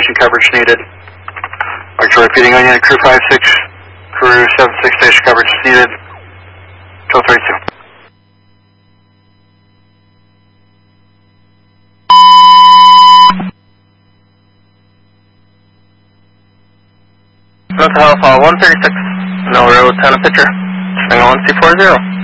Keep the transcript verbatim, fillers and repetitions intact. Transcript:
station coverage needed. Archer repeating on unit crew five six, crew seven six, station coverage needed. Control thirty-two. North Alpha one thirty-six, no road, ten a picture. Swing on C forty.